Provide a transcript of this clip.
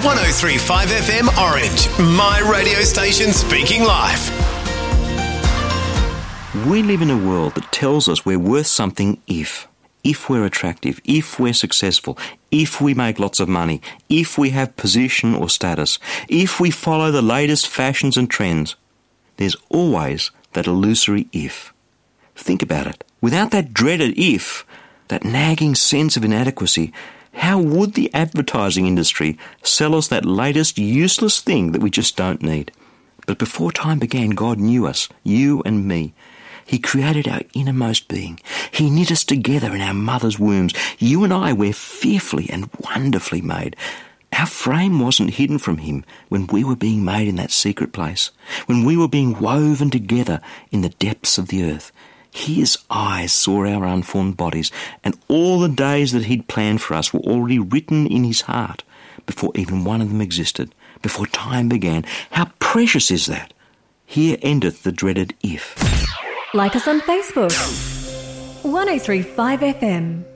103.5 FM Orange, my radio station speaking life. We live in a world that tells us we're worth something if we're attractive, if we're successful, if we make lots of money, if we have position or status, if we follow the latest fashions and trends. There's always that illusory if. Think about it. Without that dreaded if, that nagging sense of inadequacy, how would the advertising industry sell us that latest useless thing that we just don't need? But before time began, God knew us, you and me. He created our innermost being. He knit us together in our mother's wombs. You and I were fearfully and wonderfully made. Our frame wasn't hidden from him when we were being made in that secret place, when we were being woven together in the depths of the earth. His eyes saw our unformed bodies, and all the days that he'd planned for us were already written in his heart before even one of them existed, before time began. How precious is that? Here endeth the dreaded if. Like us on Facebook. 103.5 FM.